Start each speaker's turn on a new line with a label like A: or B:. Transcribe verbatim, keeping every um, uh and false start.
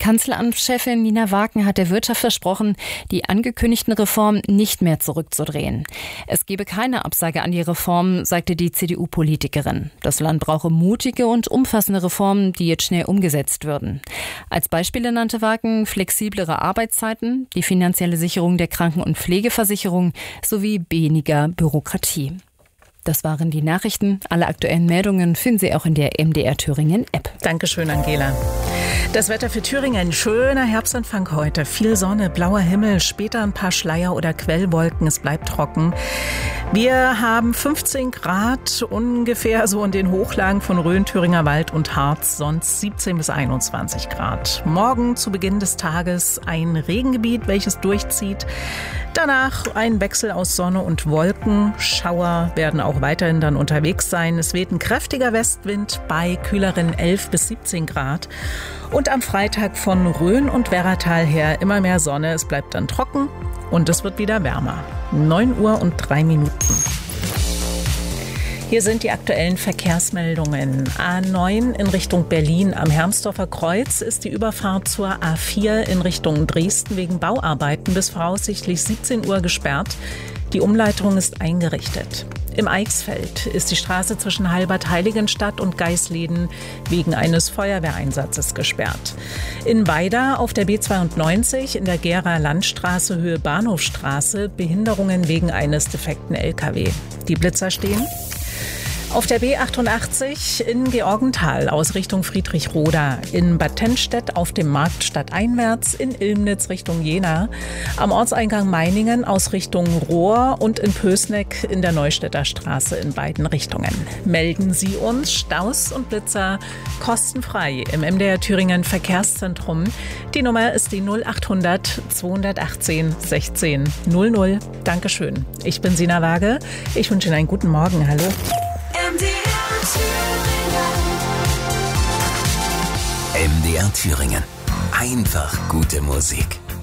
A: Kanzleramtschefin Nina Wagen hat der Wirtschaft versprochen, die angekündigten Reformen nicht mehr zurückzudrehen. Es gebe keine Absage an die Reformen, sagte die C D U-Politikerin. Das Land brauche mutige und umfassende Reformen, die jetzt schnell umgesetzt würden. Als Beispiele nannte Wagen flexiblere Arbeitszeiten, die finanzielle Sicherung der Kranken- und Pflegeversicherung sowie weniger Bürokratie. Das waren die Nachrichten. Alle aktuellen Meldungen finden Sie auch in der M D R Thüringen App.
B: Dankeschön, Angela. Das Wetter für Thüringen. Schöner Herbstanfang heute. Viel Sonne, blauer Himmel, später ein paar Schleier- oder Quellwolken. Es bleibt trocken. Wir haben fünfzehn Grad ungefähr so in den Hochlagen von Rhön, Thüringer Wald und Harz. Sonst siebzehn bis einundzwanzig Grad. Morgen zu Beginn des Tages ein Regengebiet, welches durchzieht. Danach ein Wechsel aus Sonne und Wolken. Schauer werden auch weiterhin dann unterwegs sein. Es weht ein kräftiger Westwind bei kühleren elf bis siebzehn Grad. Und am Freitag von Rhön und Werratal her immer mehr Sonne. Es bleibt dann trocken und es wird wieder wärmer. neun Uhr und drei Minuten. Hier sind die aktuellen Verkehrsmeldungen. A neun in Richtung Berlin am Hermsdorfer Kreuz ist die Überfahrt zur A vier in Richtung Dresden wegen Bauarbeiten bis voraussichtlich siebzehn Uhr gesperrt. Die Umleitung ist eingerichtet. Im Eichsfeld ist die Straße zwischen Halbert-Heiligenstadt und Geisleden wegen eines Feuerwehreinsatzes gesperrt. In Weida auf der B zweiundneunzig in der Gera Landstraße Höhe Bahnhofstraße Behinderungen wegen eines defekten L K W. Die Blitzer stehen. Auf der B achtundachtzig in Georgenthal aus Richtung Friedrichroda, in Bad Tennstedt auf dem Markt stadteinwärts, in Ilmnitz Richtung Jena, am Ortseingang Meiningen aus Richtung Rohr und in Pößneck in der Neustädter Straße in beiden Richtungen. Melden Sie uns Staus und Blitzer kostenfrei im M D R Thüringen Verkehrszentrum. Die Nummer ist die null achthundert zweihundertachtzehn sechzehn null null. Dankeschön. Ich bin Sina Waage. Ich wünsche Ihnen einen guten Morgen. Hallo.
C: M D R Thüringen.
D: M D R Thüringen. Einfach gute Musik.